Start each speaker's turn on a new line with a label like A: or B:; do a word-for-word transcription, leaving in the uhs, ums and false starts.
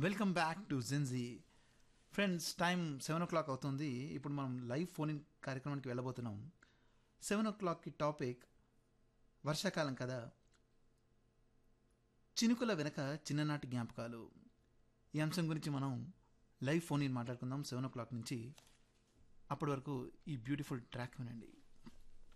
A: Welcome back to జిన్జీ. Friends, time seven oh clock అవుతుంది. ఇప్పుడు మనం లైవ్ ఫోన్ ఇన్ కార్యక్రమానికి వెళ్ళబోతున్నాం. సెవెన్ ఓ క్లాక్కి టాపిక్ వర్షాకాలం కదా, చినుకుల వెనక చిన్ననాటి జ్ఞాపకాలు. ఈ అంశం గురించి మనం లైవ్ ఫోన్ ఇన్ మాట్లాడుకుందాం సెవెన్ ఓ క్లాక్ నుంచి. అప్పటి వరకు ఈ బ్యూటిఫుల్ ట్రాక్ వినండి.